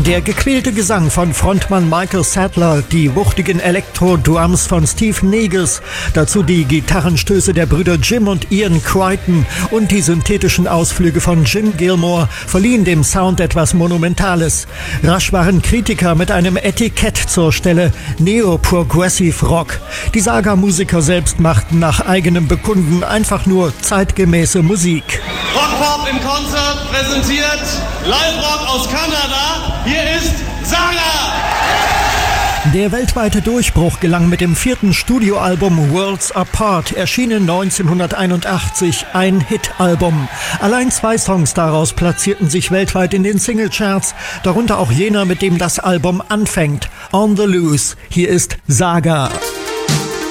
Der gequälte Gesang von Frontmann Michael Sadler, die wuchtigen Elektro-Drums von Steve Negus, dazu die Gitarrenstöße der Brüder Jim und Ian Crichton und die synthetischen Ausflüge von Jim Gilmore verliehen dem Sound etwas Monumentales. Rasch waren Kritiker mit einem Etikett zur Stelle: Neo-Progressive Rock. Die Saga-Musiker selbst machten nach eigenem Bekunden einfach nur zeitgemäße Musik. Rockpop im Konzert präsentiert Live-Rock aus Kanada. Hier ist Saga! Der weltweite Durchbruch gelang mit dem 4. Studioalbum Worlds Apart, erschienen 1981, ein Hit-Album. Allein 2 Songs daraus platzierten sich weltweit in den Singlecharts, darunter auch jener, mit dem das Album anfängt, On the Loose. Hier ist Saga.